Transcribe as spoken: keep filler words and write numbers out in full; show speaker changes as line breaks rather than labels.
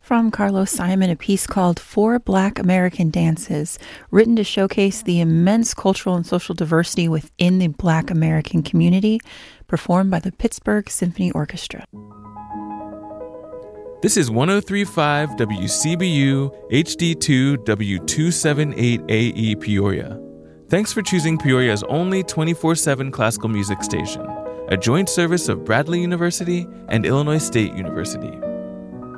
From Carlos Simon, a piece called Four Black American Dances, written to showcase the immense cultural and social diversity within the Black American community, performed by the Pittsburgh Symphony Orchestra.
This is one oh three point five W C B U H D two W two seventy-eight A E Peoria. Thanks for choosing Peoria's only twenty-four seven classical music station, a joint service of Bradley University and Illinois State University.